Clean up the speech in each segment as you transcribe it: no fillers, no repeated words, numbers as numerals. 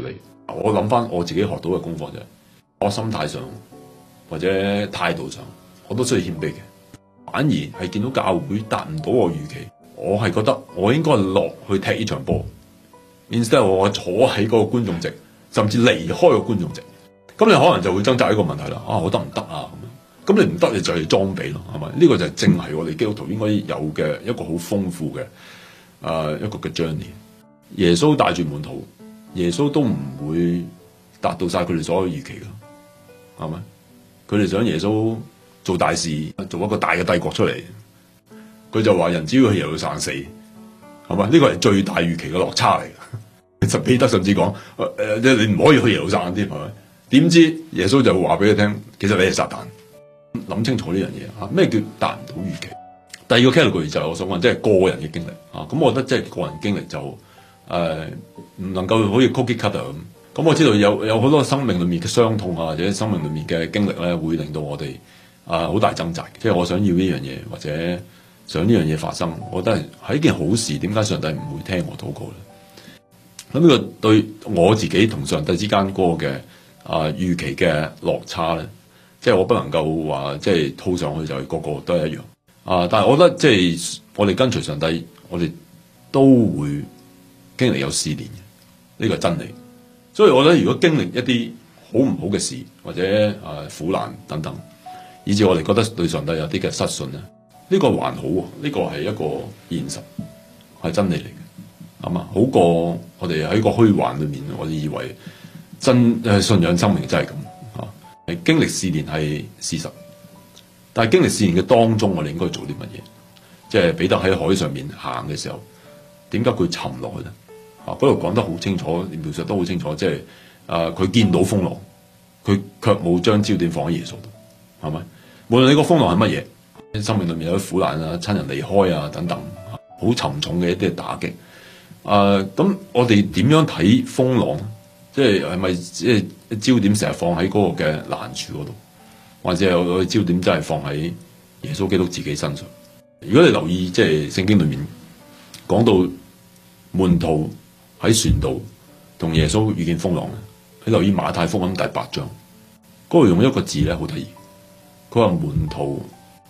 理。我諗翻我自己學到嘅功課就係，我心態上或者態度上，我都需要謙卑嘅。反而係見到教會達唔到我預期，我係覺得我應該落去踢呢場波，instead 我坐喺嗰個觀眾席，甚至離開個觀眾席。咁你可能就會掙扎一個問題啦，我得唔得啊？咁你唔得，你就係裝備咯，係咪？呢個就係正係我哋基督徒應該有嘅一個好豐富嘅一個嘅 journey。耶穌帶住門徒，耶穌都唔會達到晒佢哋所有預期㗎，係咪？佢哋想耶穌做大事，做一個大嘅帝國出嚟，佢就話人只要去耶路撒冷死，係咪？呢個係最大預期嘅落差嚟嘅。其實彼得甚至講你唔可以去耶路撒冷添，係咪？點知耶穌就會話俾佢聽，其實你係撒旦。諗清楚呢樣嘢啊！咩叫達唔到預期？第二個 category 就係我想問，即係個人嘅經歷啊。咁我覺得即係個人經歷就唔能夠好似 cookie cutter 咁。咁我知道有好多生命裏面嘅傷痛啊，或者生命裏面嘅經歷咧，會令到我哋好大掙扎。即係我想要呢樣嘢，或者想呢樣嘢發生，我覺得係一件好事。點解上帝唔會聽我禱告咧？咁呢個對我自己同上帝之間嗰個嘅預期嘅落差咧？即係我不能夠話即係套上去就係個個都係一樣但係我覺得即係我哋跟隨上帝，我哋都會經歷有試煉嘅，呢個係真理。所以我覺得如果經歷一啲好唔好嘅事，或者苦難等等，以至我哋覺得對上帝有啲嘅失信咧，呢個還好喎，呢個係一個現實，係真理嚟嘅，係嘛？好過我哋喺個虛幻裏面，我哋以為信仰生命真係咁。經歷試煉係事實，但係經歷試煉嘅當中，我哋應該做啲乜嘢？即係彼得喺海上面行嘅時候，點解佢沉落去咧？嗰度講得好清楚，描述得好清楚，即係佢見到風浪，佢卻冇將焦點放喺耶穌度，係咪？無論你個風浪係乜嘢，生命裏面有啲苦難啊、親人離開啊等等，好沉重嘅一啲打擊。咁我哋點樣睇風浪咧？即係咪即係焦點成日放喺嗰個嘅難處嗰度，或者有個焦點真係放喺耶穌基督自己身上？如果你留意即係聖經裏面講到門徒喺船度同耶穌遇見風浪咧，你留意馬太福音第8章嗰度用一個字咧好得意，佢話門徒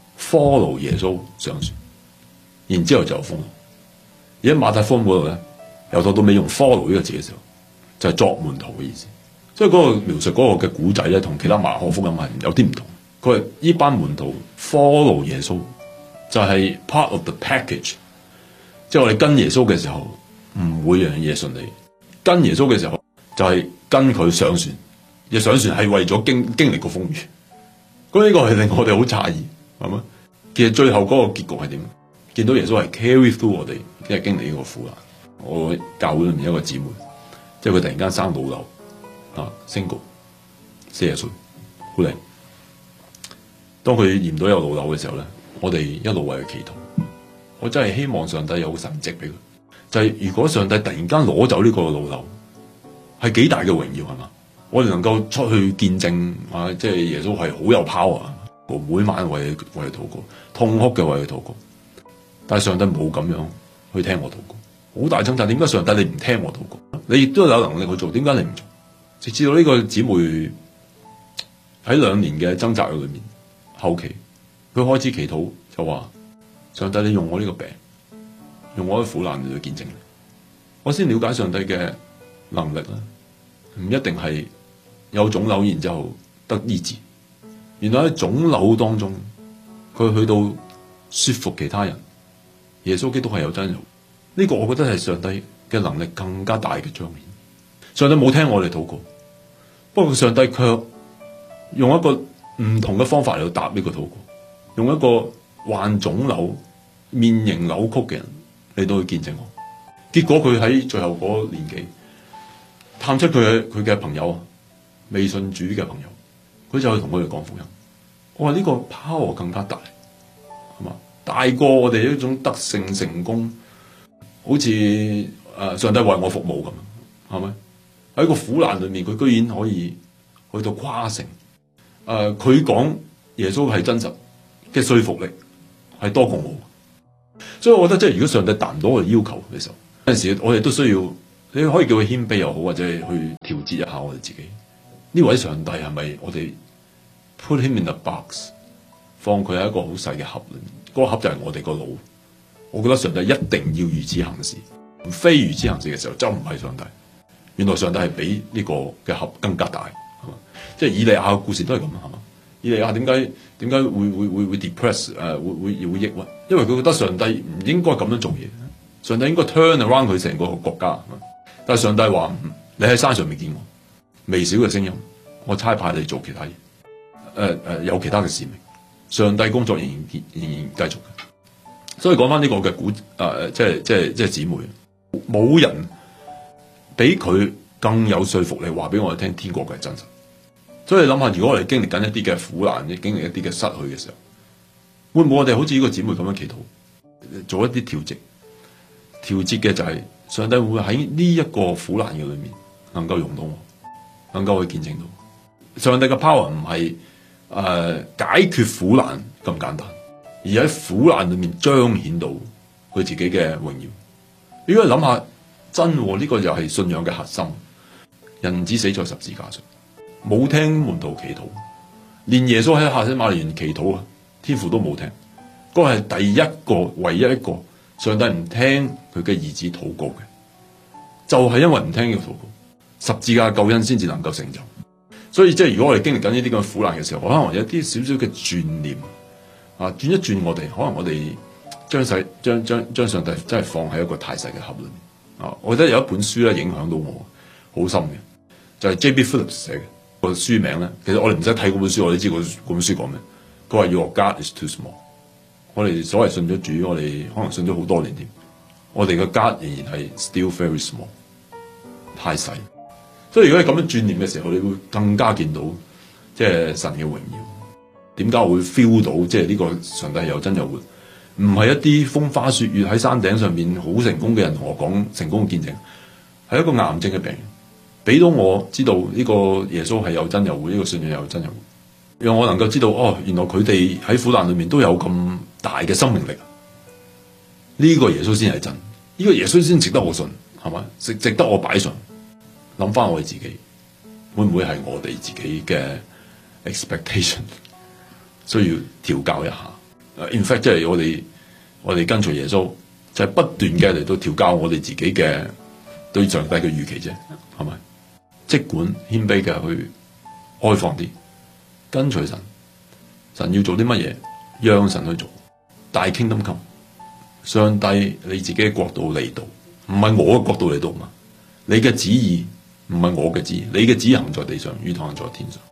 follow 耶穌上船，然之後就有風浪。而喺馬太福音嗰度咧，由頭到尾用 follow 呢個字嘅時候，就係作門徒嘅意思，所以嗰個描述嗰個嘅古仔咧，同其他馬可福音係有啲唔同。佢係呢班門徒 follow 耶穌，就係 part of the package。即係我哋跟耶穌嘅時候，唔會樣嘢順利；跟耶穌嘅時候，就係跟佢上船。而上船係為咗經歷個風雨。咁呢個係令我哋好詫異，係咪？其實最後嗰個結局係點？見到耶穌係 carry through 我哋，即係經歷呢個苦難。我教會裏面一個姊妹。即係佢突然間生老瘤，single 40歲，好靚。當佢驗到有老瘤嘅時候咧，我哋一路為佢祈禱。我真係希望上帝有神蹟俾佢。就係如果上帝突然間攞走呢個老瘤，係幾大嘅榮耀係嘛？我哋能夠出去見證即係耶穌係好有 power，我每晚為佢禱告，痛哭嘅為佢禱告。但係上帝冇咁樣去聽我禱告。好大掙扎，點解上帝你唔聽我禱告？你亦都有能力去做，點解你唔做？直至到呢個姊妹喺2年嘅掙扎裏面，後期佢開始祈禱，就話：上帝你用我呢個病，用我嘅苦難嚟去見證你。我先了解上帝嘅能力啦，唔一定係有腫瘤然之後得醫治。原來喺腫瘤當中，佢去到說服其他人，耶穌基督係有真有。呢個我覺得係上帝嘅能力更加大嘅彰顯。上帝冇聽我哋禱告，不過上帝卻用一個唔同嘅方法嚟到答呢個禱告，用一個患腫瘤、面型扭曲嘅人嚟到去見證我。結果佢喺最後嗰年紀探出佢嘅朋友，未信主嘅朋友，佢就去同佢哋講福音。我話呢個 power 更加大，係嘛？大過我哋一種得勝成功。好似上帝為我服務咁，係咪？喺個苦難裏面，佢居然可以去到誇勝。佢講耶穌係真實嘅說服力係多過我。所以我覺得即係如果上帝達唔到我哋要求嘅時候，有陣時我哋都需要你可以叫佢謙卑又好，或者去調節一下我哋自己。呢位上帝係咪我哋 put him in a box， 放佢喺一個好細嘅盒裏面？嗰個盒就係我哋個腦。我覺得上帝一定要如此行事，非如此行事嘅時候就唔係上帝。原來上帝係比呢個嘅盒更加大，係嘛？即係以利亞嘅故事都係咁，係嘛？以利亞點解會 depress 會抑鬱？因為佢覺得上帝唔應該咁樣做嘢，上帝應該 turn around 佢成個國家。但係上帝話：你喺山上面見我，微小嘅聲音，我差派你做其他嘢，有其他嘅使命。上帝工作仍然繼續嘅。所以講翻呢個嘅即係姊妹，冇人比佢更有說服力話俾我哋聽天國嘅係真實。所以你諗下，如果我哋經歷緊一啲嘅苦難，經歷一啲嘅失去嘅時候，會唔會我哋好似呢個姊妹咁樣祈禱，做一啲調節嘅就係上帝會喺呢一個苦難嘅裏面能夠用到我，能夠去見證到上帝嘅 power 唔係解決苦難咁簡單，而喺苦難裏面彰顯到佢自己嘅榮耀。如果你諗下真呢個就係信仰嘅核心，人子死在十字架上，冇聽門徒祈禱，連耶穌喺客西馬尼園祈禱啊，天父都冇聽。嗰個係第一個唯一一個上帝唔聽佢嘅兒子禱告嘅，就係因為唔聽呢個禱告，十字架救恩先至能夠成就。所以即係如果我哋經歷緊呢啲咁嘅苦難嘅時候，可能有啲少少嘅轉念啊，轉一轉我哋，可能我哋將上帝真係放喺一個太細嘅盒裏面啊。我覺得有一本書咧影響到我好深嘅，就係 J.B. Phillips 寫嘅個書名咧。其實我哋唔使睇嗰本書，我哋知嗰本書講咩。佢話 Your God is too small。我哋所謂信咗主，我哋可能信咗好多年添，我哋嘅 God 仍然係 still very small， 太細。所以如果你咁樣轉念嘅時候，你會更加見到即係神嘅榮耀。點解我會 feel 到即係呢個上帝係有真有活？唔係一啲風花雪月喺山頂上面好成功嘅人同我講成功嘅見證，係一個癌症嘅病人俾到我知道呢個耶穌係有真有活，呢個信仰有真有活，讓我能夠知道原來佢哋喺苦難裏面都有咁大嘅生命力。呢個耶穌先係真，呢個耶穌先值得我信，係咪？值得我擺上。諗翻我哋自己，會唔會係我哋自己嘅 expectation 需要調教一下？In fact， 即係我哋跟隨耶穌，就係不斷嘅嚟到調教我哋自己嘅對上帝嘅預期啫，係咪？即管謙卑嘅去開放啲，跟隨神，神要做啲乜嘢，讓神去做。大 kingdom come， 上帝你自己嘅國度嚟到，唔係我嘅國度嚟到嘛？你嘅旨意唔係我嘅旨意，你嘅旨意行在地上，如同行在天上。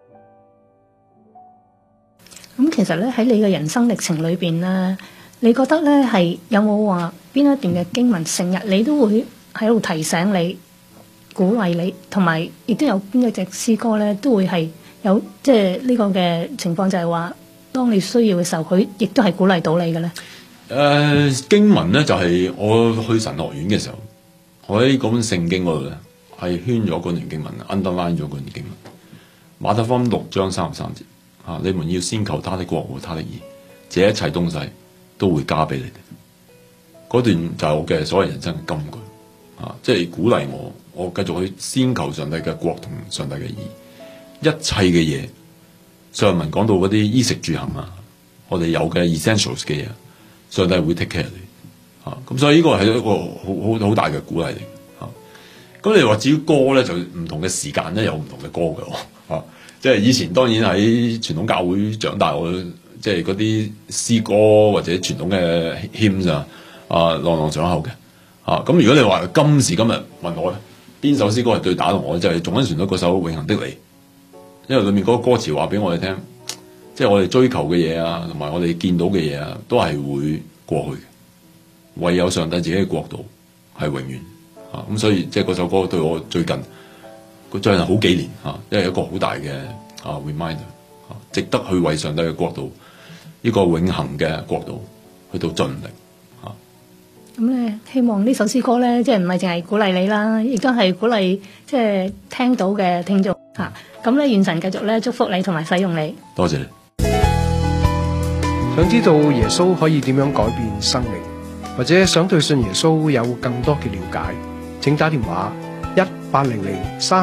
咁其實咧喺你嘅人生歷程裏邊咧，你覺得咧係有冇話邊一段嘅經文成日你都會喺度提醒你、鼓勵你，同埋亦都有邊一隻詩歌咧都會係有即係呢個嘅情況，就係話當你需要嘅時候，佢亦都係鼓勵到你嘅咧。 經文咧就係我去神學院嘅時候，我喺嗰本聖經嗰度咧係圈咗嗰段經文 ，underline 咗嗰段經文。馬太福音6章33節。你們要先求他的國和他的義，這一切東西都會加俾你哋。嗰段就係我嘅所謂人生嘅金句，即係鼓勵我繼續去先求上帝嘅國同上帝嘅義。一切嘅嘢，上文講到嗰啲衣食住行啊，我哋有嘅 essentials 嘅嘢，上帝會 take care 你。咁所以呢個係一個好大嘅鼓勵嚟。咁你話至於歌咧，就唔同嘅時間咧有唔同嘅歌嘅。即係以前當然喺傳統教會長大，我即係嗰啲詩歌或者傳統嘅 hymn 朗朗上口嘅。咁如果你話今時今日問我咧，邊首詩歌係最打動我，就係總緊旋律嗰首《永恆的你》，因為裏面嗰個歌詞話俾我哋聽，即係我哋追求嘅嘢啊，同埋我哋見到嘅嘢啊，都係會過去嘅，唯有上帝自己嘅國度係永遠。咁所以即係嗰首歌對我最近好幾年因為一個好大嘅reminder，值得去為上帝嘅國度呢個永恆嘅國度去到盡力。 咁咧，希望呢首詩歌咧，即係唔係淨係鼓勵你啦，亦都係鼓勵即係聽到嘅聽眾嚇。咁咧，願神繼續咧祝福你同埋使用你。 多謝你。 想知道耶穌可以點樣改變生命，或者想對信耶穌有更多嘅了解， 請打電話1800